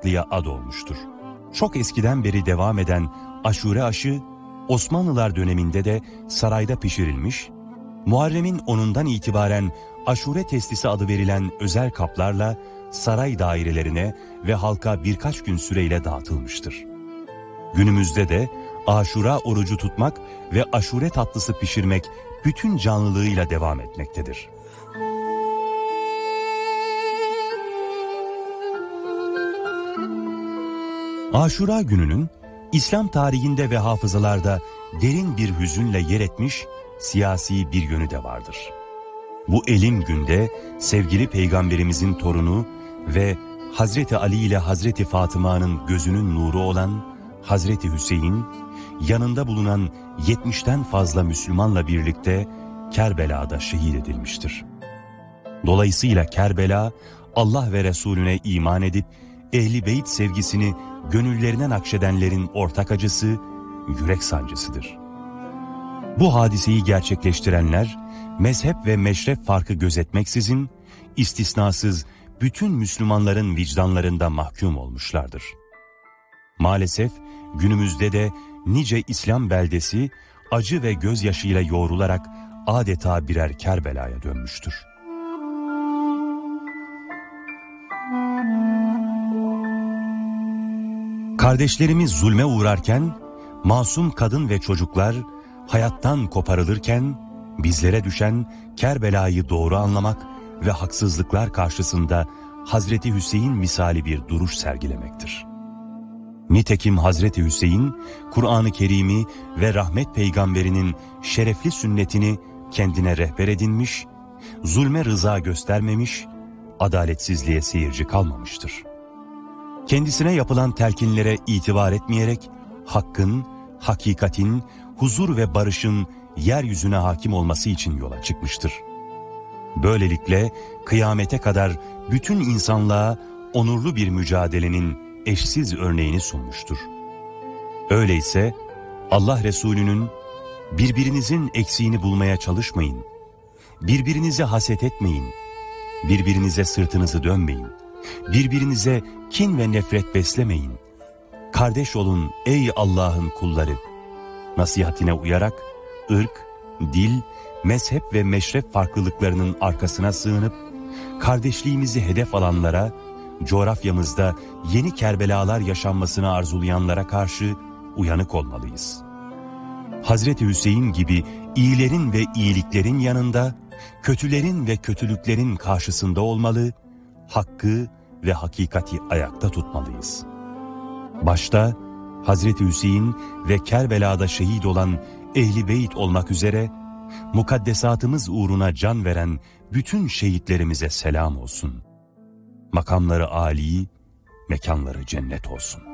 tatlıya ad olmuştur. Çok eskiden beri devam eden aşure aşı, Osmanlılar döneminde de sarayda pişirilmiş, Muharrem'in 10'undan itibaren aşure testisi adı verilen özel kaplarla saray dairelerine ve halka birkaç gün süreyle dağıtılmıştır. Günümüzde de aşura orucu tutmak ve aşure tatlısı pişirmek bütün canlılığıyla devam etmektedir. Aşura gününün İslam tarihinde ve hafızalarda derin bir hüzünle yer etmiş siyasi bir yönü de vardır. Bu elim günde sevgili peygamberimizin torunu ve Hazreti Ali ile Hazreti Fatıma'nın gözünün nuru olan Hazreti Hüseyin, yanında bulunan 70'ten fazla Müslümanla birlikte Kerbela'da şehit edilmiştir. Dolayısıyla Kerbela, Allah ve Resulüne iman edip Ehl-i Beyt sevgisini gönüllerine nakşedenlerin ortak acısı, yürek sancısıdır. Bu hadiseyi gerçekleştirenler, mezhep ve meşrep farkı gözetmeksizin, istisnasız bütün Müslümanların vicdanlarında mahkum olmuşlardır. Maalesef günümüzde de nice İslam beldesi acı ve gözyaşıyla yoğrularak adeta birer Kerbela'ya dönmüştür. Kardeşlerimiz zulme uğrarken, masum kadın ve çocuklar hayattan koparılırken, bizlere düşen Kerbela'yı doğru anlamak ve haksızlıklar karşısında Hazreti Hüseyin misali bir duruş sergilemektir. Nitekim Hazreti Hüseyin, Kur'an-ı Kerim'i ve rahmet peygamberinin şerefli sünnetini kendine rehber edinmiş, zulme rıza göstermemiş, adaletsizliğe seyirci kalmamıştır. Kendisine yapılan telkinlere itibar etmeyerek, hakkın, hakikatin, huzur ve barışın yeryüzüne hakim olması için yola çıkmıştır. Böylelikle kıyamete kadar bütün insanlığa onurlu bir mücadelenin eşsiz örneğini sunmuştur. Öyleyse Allah Resulü'nün birbirinizin eksiğini bulmaya çalışmayın, birbirinize haset etmeyin, birbirinize sırtınızı dönmeyin, birbirinize kin ve nefret beslemeyin, kardeş olun ey Allah'ın kulları nasihatine uyarak ırk, dil, mezhep ve meşrep farklılıklarının arkasına sığınıp kardeşliğimizi hedef alanlara, coğrafyamızda yeni Kerbelalar yaşanmasını arzulayanlara karşı uyanık olmalıyız. Hazreti Hüseyin gibi iyilerin ve iyiliklerin yanında, kötülerin ve kötülüklerin karşısında olmalı, hakkı ve hakikati ayakta tutmalıyız. Başta Hazreti Hüseyin ve Kerbela'da şehit olan Ehl-i Beyt olmak üzere, mukaddesatımız uğruna can veren bütün şehitlerimize selam olsun. Makamları âli, mekanları cennet olsun.